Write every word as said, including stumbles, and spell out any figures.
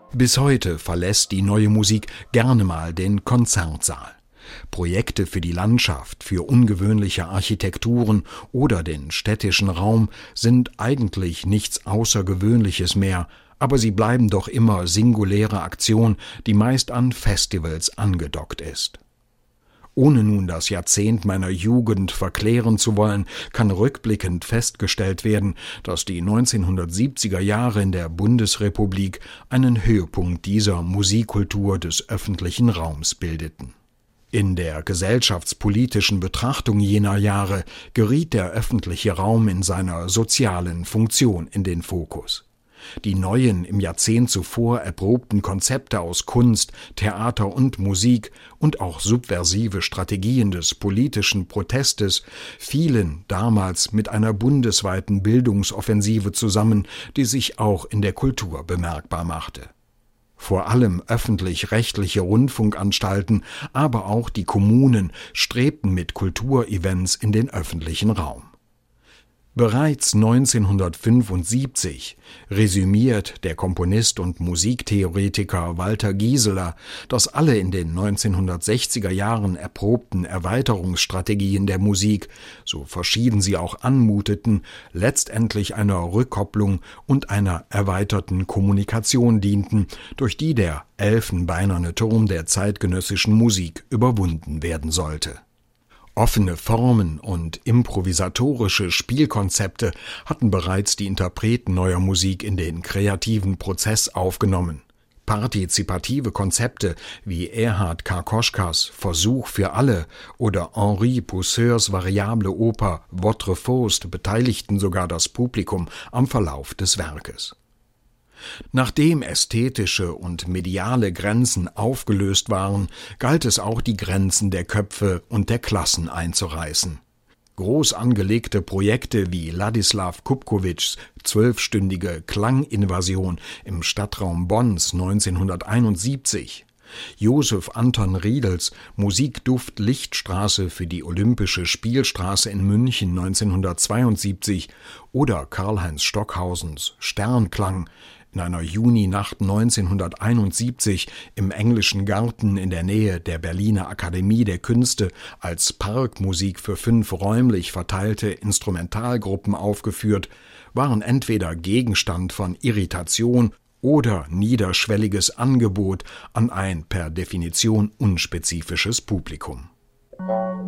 Bis heute verlässt die Neue Musik gerne mal den Konzertsaal. Projekte für die Landschaft, für ungewöhnliche Architekturen oder den städtischen Raum sind eigentlich nichts Außergewöhnliches mehr, aber sie bleiben doch immer singuläre Aktion, die meist an Festivals angedockt ist. Ohne nun das Jahrzehnt meiner Jugend verklären zu wollen, kann rückblickend festgestellt werden, dass die neunzehnhundertsiebziger Jahre in der Bundesrepublik einen Höhepunkt dieser Musikkultur des öffentlichen Raums bildeten. In der gesellschaftspolitischen Betrachtung jener Jahre geriet der öffentliche Raum in seiner sozialen Funktion in den Fokus. Die neuen, im Jahrzehnt zuvor erprobten Konzepte aus Kunst, Theater und Musik und auch subversive Strategien des politischen Protestes fielen damals mit einer bundesweiten Bildungsoffensive zusammen, die sich auch in der Kultur bemerkbar machte. Vor allem öffentlich-rechtliche Rundfunkanstalten, aber auch die Kommunen strebten mit Kulturevents in den öffentlichen Raum. Bereits neunzehnhundertfünfundsiebzig resümiert der Komponist und Musiktheoretiker Walter Gieseler, dass alle in den neunzehnhundertsechziger Jahren erprobten Erweiterungsstrategien der Musik, so verschieden sie auch anmuteten, letztendlich einer Rückkopplung und einer erweiterten Kommunikation dienten, durch die der elfenbeinerne Turm der zeitgenössischen Musik überwunden werden sollte. Offene Formen und improvisatorische Spielkonzepte hatten bereits die Interpreten neuer Musik in den kreativen Prozess aufgenommen. Partizipative Konzepte wie Erhard Karkoschkas Versuch für alle oder Henri Pousseurs variable Oper Votre Faust beteiligten sogar das Publikum am Verlauf des Werkes. Nachdem ästhetische und mediale Grenzen aufgelöst waren, galt es auch, die Grenzen der Köpfe und der Klassen einzureißen. Groß angelegte Projekte wie Ladislav Kupkowitschs zwölfstündige Klanginvasion im Stadtraum Bonns neunzehnhunderteinundsiebzig, Josef Anton Riedels Musik-Duft-Lichtstraße für die Olympische Spielstraße in München neunzehnhundertzweiundsiebzig oder Karlheinz Stockhausens Sternklang in einer Juninacht neunzehnhunderteinundsiebzig im Englischen Garten in der Nähe der Berliner Akademie der Künste als Parkmusik für fünf räumlich verteilte Instrumentalgruppen aufgeführt, waren entweder Gegenstand von Irritation oder niederschwelliges Angebot an ein per Definition unspezifisches Publikum.